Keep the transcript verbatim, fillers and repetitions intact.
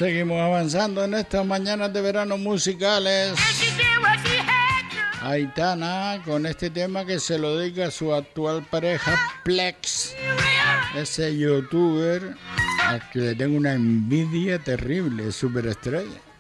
Seguimos avanzando en estas mañanas de verano musicales. Aitana con este tema que se lo dedica a su actual pareja Plex, ese youtuber al que le tengo una envidia terrible, superestrella.